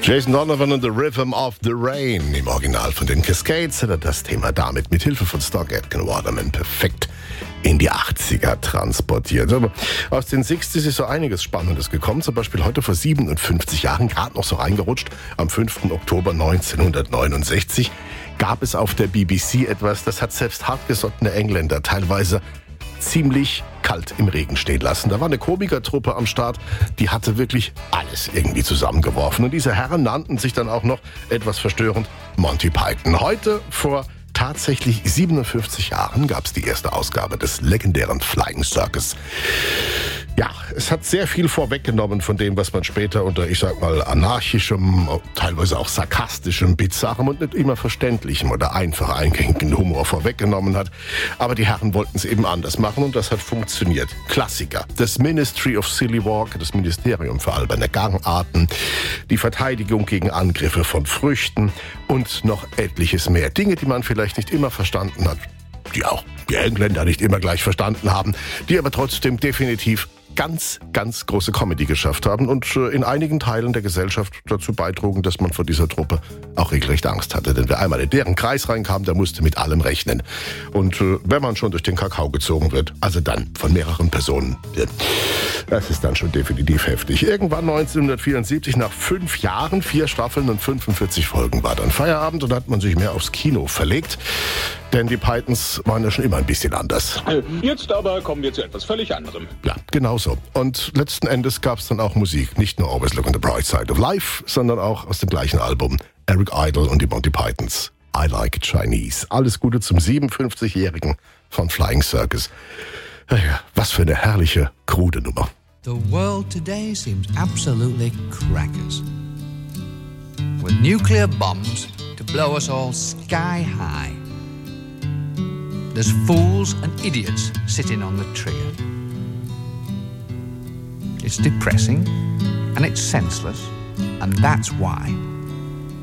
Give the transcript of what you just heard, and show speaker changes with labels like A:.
A: Jason Donovan und The Rhythm of the Rain im Original von den Cascades hat er das Thema damit mit Hilfe von Stock Aitken Waterman perfekt in die 80er transportiert. Aber aus den 60s ist so einiges Spannendes gekommen. Zum Beispiel heute vor 57 Jahren, gerade noch so reingerutscht, am 5. Oktober 1969 gab es auf der BBC etwas, das hat selbst hartgesottene Engländer teilweise ziemlich kalt im Regen stehen lassen. Da war eine Komikertruppe am Start, die hatte wirklich alles irgendwie zusammengeworfen. Und diese Herren nannten sich dann auch noch etwas verstörend Monty Python. Heute vor tatsächlich 57 Jahren gab es die erste Ausgabe des legendären Flying Circus. Ja, es hat sehr viel vorweggenommen von dem, was man später unter, ich sag mal, anarchischem, teilweise auch sarkastischem, bizarrem und nicht immer verständlichem oder einfach eingängigen Humor vorweggenommen hat. Aber die Herren wollten es eben anders machen und das hat funktioniert. Klassiker. Das Ministry of Silly Walk, das Ministerium für alberne Gangarten, die Verteidigung gegen Angriffe von Früchten und noch etliches mehr. Dinge, die man vielleicht nicht immer verstanden hat, die auch die Engländer nicht immer gleich verstanden haben, die aber trotzdem definitiv ganz, ganz große Comedy geschafft haben und in einigen Teilen der Gesellschaft dazu beitrugen, dass man vor dieser Truppe auch regelrecht Angst hatte. Denn wer einmal in deren Kreis reinkam, der musste mit allem rechnen. Und wenn man schon durch den Kakao gezogen wird, also dann von mehreren Personen, das ist dann schon definitiv heftig. Irgendwann 1974, nach 5 Jahren, 4 Staffeln und 45 Folgen, war dann Feierabend und hat man sich mehr aufs Kino verlegt. Denn die Pythons waren ja schon immer ein bisschen anders.
B: Jetzt aber kommen wir zu etwas völlig anderem.
A: Ja, genau so. Und letzten Endes gab es dann auch Musik. Nicht nur Always Look on the Bright Side of Life, sondern auch aus dem gleichen Album Eric Idle und die Monty Pythons. I Like Chinese. Alles Gute zum 57-Jährigen von Flying Circus. Ja, was für eine herrliche, krude Nummer.
C: The world today seems absolutely crackers. With nuclear bombs to blow us all sky high. There's fools and idiots sitting on the trigger. It's depressing and it's senseless, and that's why